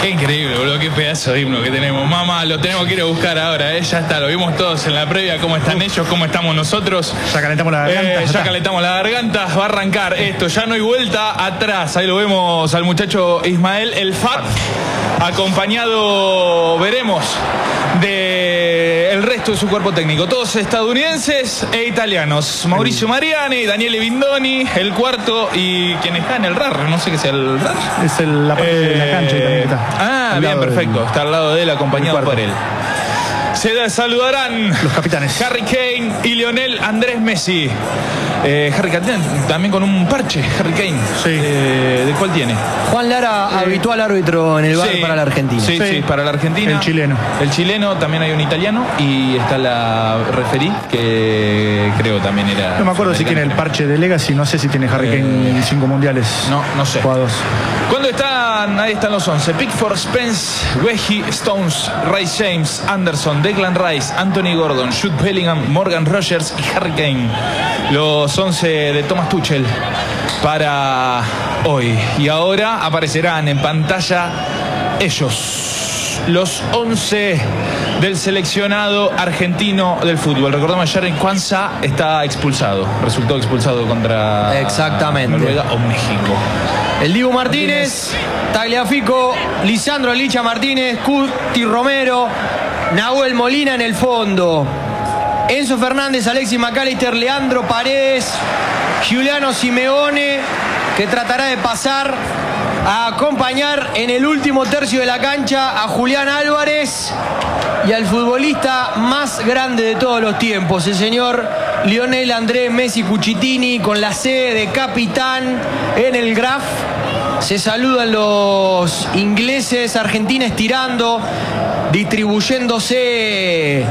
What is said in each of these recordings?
Qué increíble, boludo, qué pedazo de himno que tenemos. Mamá, lo tenemos que ir a buscar ahora, ya está, lo vimos todos en la previa, cómo están ellos, cómo estamos nosotros. Ya calentamos la garganta. Ya calentamos la garganta, va a arrancar esto, ya no hay vuelta atrás. Ahí lo vemos al muchacho Ismael El Fat, acompañado, veremos, del resto de su cuerpo técnico. Todos estadounidenses e italianos. Mauricio Mariani, Daniele Bindoni, el cuarto y quien está en el RAR, no sé qué sea el RAR. Es la parte de la cancha y también está. Ah, bien, perfecto. Está al lado de él, acompañado por él. Se saludarán los capitanes Harry Kane y Lionel Andrés Messi. Harry Kane también con un parche. Harry Kane, sí. ¿De cuál tiene? Juan Lara, habitual árbitro en el VAR para la Argentina. Sí, sí, para la Argentina. El chileno. El chileno, también hay un italiano y está la referí que creo también era. No me acuerdo si tiene el parche de Legacy, no sé si tiene Harry Kane 5 mundiales. No sé. Jugados. ¿Cuándo están? Ahí están los 11. Pickford, Spence, Weghie, Stones, Rice James, Anderson, Declan Rice, Anthony Gordon, Jude Bellingham, Morgan Rogers y Harry Kane. Los 11 de Thomas Tuchel para hoy. Y ahora aparecerán en pantalla ellos, los 11 del seleccionado argentino del fútbol. Recordemos que Jaren Kwanza está expulsado. Resultó expulsado contra Noruega o México. El Dibu Martínez, Tagliafico, Lisandro Licha Martínez, Cuti Romero, Nahuel Molina en el fondo. Enzo Fernández, Alexis McAllister, Leandro Paredes, Giuliano Simeone, que tratará de pasar a acompañar en el último tercio de la cancha a Julián Álvarez y al futbolista más grande de todos los tiempos, el señor Lionel Andrés Messi Cucitini, con la C de capitán en el graf. Se saludan los ingleses, Argentina estirando, distribuyéndose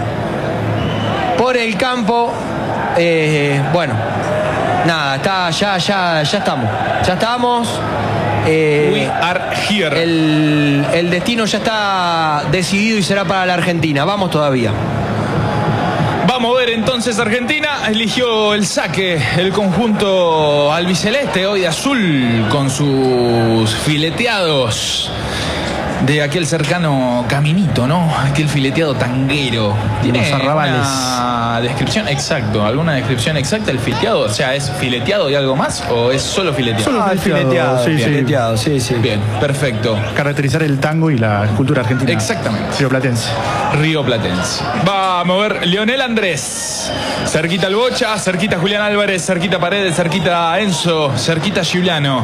por el campo. Bueno, nada, ya estamos. We are here. El destino ya está decidido y será para la Argentina. Vamos todavía. Vamos a ver entonces. Argentina eligió el saque, el conjunto albiceleste, hoy de azul, con sus fileteados de aquel cercano caminito, ¿no? Aquel fileteado tanguero. Tiene los arrabales. Una descripción, exacto. ¿Alguna descripción exacta del fileteado? O sea, ¿es fileteado y algo más o es solo fileteado? Solo fileteado. Sí, fileteado, sí. Bien, perfecto. Caracterizar el tango y la cultura argentina. Exactamente. Río Platense. Vamos a ver, Lionel Andrés. Cerquita el Bocha, cerquita Julián Álvarez, cerquita Paredes, cerquita Enzo, cerquita Giuliano.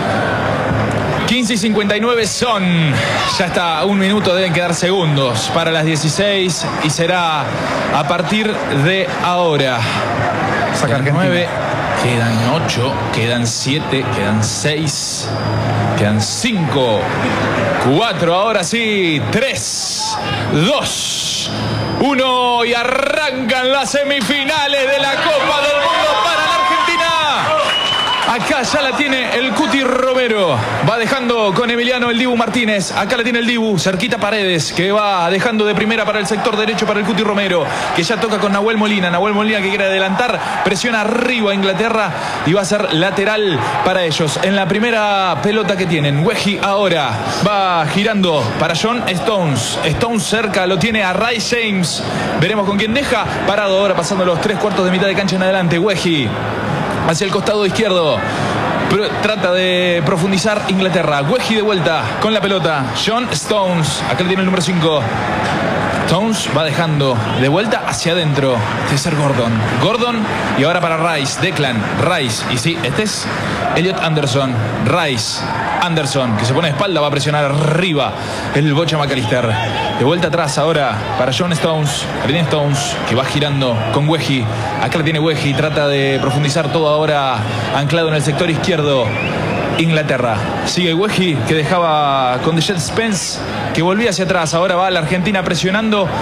15:59 son. Ya está, un minuto, deben quedar segundos para las 16 y será a partir de ahora. Saca Quedan 9, quedan 8, quedan 7, quedan 6, quedan 5, 4, ahora sí, 3, 2, 1 y arrancan las semifinales de la Copa del Mundo para la Argentina. Acá ya la tiene el Cuti Romero. Va dejando con Emiliano el Dibu Martínez. Acá la tiene el Dibu. Cerquita Paredes, que va dejando de primera para el sector derecho para el Cuti Romero, que ya toca con Nahuel Molina. Nahuel Molina que quiere adelantar. Presiona arriba a Inglaterra y va a ser lateral para ellos. En la primera pelota que tienen. Weghie ahora va girando para John Stones. Stones cerca, lo tiene a Rice James. Veremos con quién deja. Parado ahora, pasando los 3/4 de mitad de cancha en adelante. Weghie hacia el costado izquierdo. Trata de profundizar Inglaterra. Weghie de vuelta con la pelota. John Stones. Acá le tiene el número 5. Stones va dejando de vuelta hacia adentro. César Gordon y ahora para Rice. Declan Rice. Y sí, este es Elliot Anderson. Rice Anderson, que se pone de espalda, va a presionar arriba el Bocha McAllister. De vuelta atrás ahora para John Stones. Viene Stones, que va girando con Weghie. Acá la tiene Weghie, trata de profundizar todo ahora anclado en el sector izquierdo. Inglaterra. Sigue Weghie, que dejaba con Dejan Spence, que volvía hacia atrás. Ahora va la Argentina presionando